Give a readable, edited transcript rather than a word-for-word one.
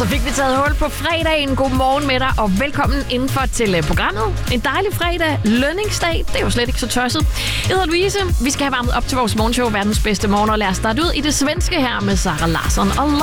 Så fik vi taget hul på fredagen. God morgen med dig, og velkommen indenfor til programmet. En dejlig fredag, lønningsdag. Det er jo slet ikke så tosset. Jeg hedder Louise. Vi skal have varmet op til vores morgenshow, verdens bedste morgen, og lad os starte ud i det svenske her med Sara Larsson og